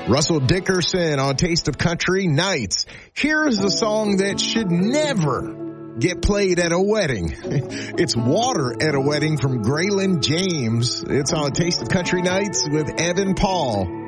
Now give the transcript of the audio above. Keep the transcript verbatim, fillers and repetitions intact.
Russell Dickerson on Taste of Country Nights. Here's the song that should never get played at a wedding. It's Water at a Wedding from Graylin James. It's on Taste of Country Nights with Evan Paul.